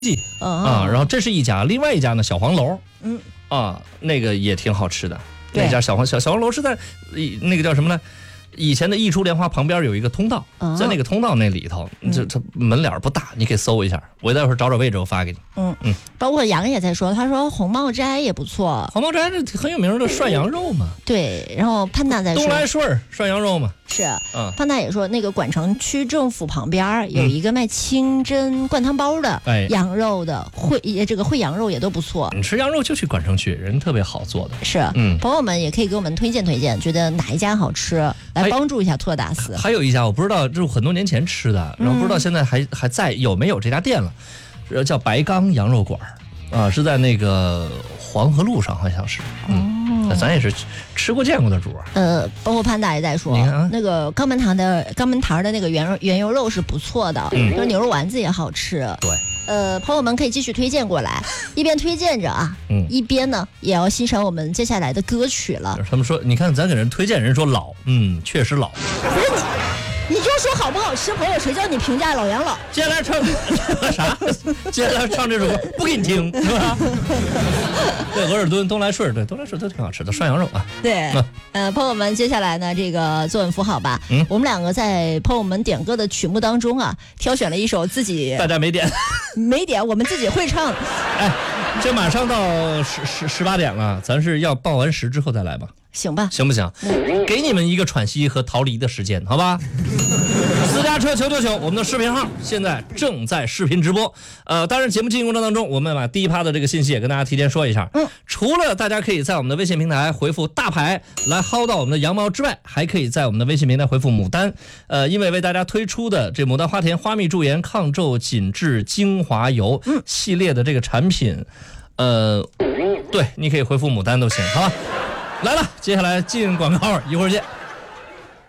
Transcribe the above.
然后这是一家，另外一家呢小黄楼，那个也挺好吃的。那家小黄楼是在那个叫什么呢？以前的益初莲花旁边有一个通道，在那个通道那里头，它门脸不大，你可以搜一下，我待会儿找位置我发给你。 包括杨也在说，他说红帽斋也不错， 红帽斋是很有名的涮羊肉嘛。 对，然后潘大在说东来顺涮羊肉嘛。 是，潘大也说那个管城区政府旁边有一个卖清真灌汤包的羊肉的，这个烩羊肉也都不错。 你吃羊肉就去管城区，人特别好做的。 是，朋友们也可以给我们推荐，觉得哪一家好吃，来帮助一下托达斯。 还有一家我不知道，就是很多年前吃的，然后不知道现在还在有没有这家店了，叫白刚羊肉馆是在那个黄河路上，好像是。咱也是吃过见过的主。 包括潘大也在说，那个肛门堂的那个原油肉是不错的，就是牛肉丸子也好吃。 对， 朋友们可以继续推荐过来，一边推荐着一边呢也要欣赏我们接下来的歌曲了。 他们说，你看咱给人推荐，人说老，确实老。 不是你就说好不好吃，朋友谁叫你评价老杨老？ 接下来唱啥？接下来唱这首歌不给你听，是吧？对，额尔敦、东来顺，对，东来顺都挺好吃的，涮羊肉啊。 对，朋友们，接下来呢，这个坐稳扶好吧。我们两个在朋友们点歌的曲目当中挑选了一首自己大家没点， 我们自己会唱。 这马上到18点了，咱是要报完时之后再来吧？ 行吧？ 行不行？给你们一个喘息和逃离的时间，好吧？私家车999，我们的视频号现在正在视频直播。当然节目进行过程当中，我们把第一趴的这个信息也跟大家提前说一下。除了大家可以在我们的微信平台回复大牌来薅到我们的羊毛之外，还可以在我们的微信平台回复牡丹。因为为大家推出的这牡丹花田花蜜驻颜抗皱紧致精华油系列的这个产品，对，你可以回复牡丹都行，好吧？来了，接下来进广告，一会儿见。